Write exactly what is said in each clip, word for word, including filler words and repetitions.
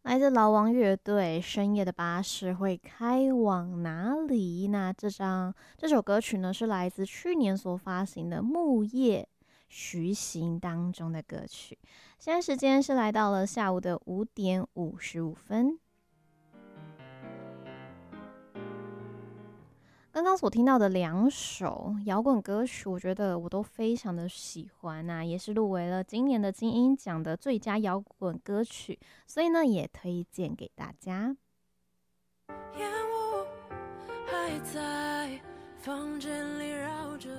来自老王乐队《深夜的巴士会开往哪里》。那这张这首歌曲呢，是来自去年所发行的《木叶徐行》当中的歌曲。现在时间是来到了下午的五点五十五分。刚刚所听到的两首摇滚歌曲，我觉得我都非常的喜欢呐、啊，也是入围了今年的金鹰奖的最佳摇滚歌曲，所以呢，也推荐给大家。烟雾还在房间里绕着。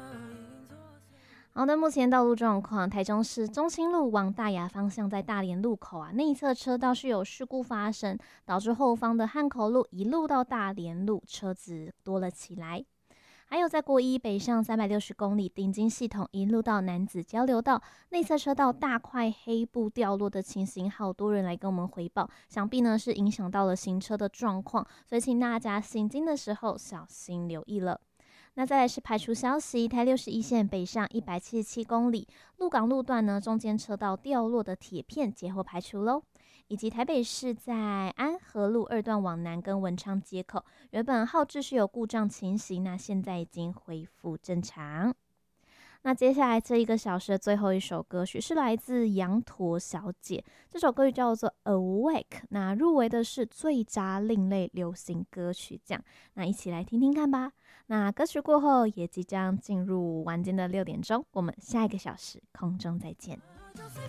好的，目前道路状况，台中市中清路往大雅方向，在大连路口啊，内侧车道是有事故发生，导致后方的汉口路一路到大连路车子多了起来。还有在国一北上三百六十公里顶金系统一路到南子交流道内侧车道大块黑布掉落的情形，好多人来跟我们回报，想必呢是影响到了行车的状况，所以请大家行经的时候小心留意了。那再来是排除消息，台六十一线北上一百七十七公里，鹿港路段呢中间车道掉落的铁片节后排除喽，以及台北市在安和路二段往南跟文昌街口，原本号志是有故障情形，那现在已经恢复正常。那接下来这一个小时的最后一首歌曲是来自羊驼小姐，这首歌曲叫做 Awake， 那入围的是最佳另类流行歌曲奖，那一起来听听看吧。那歌曲过后也即将进入晚间的六点钟，我们下一个小时空中再见。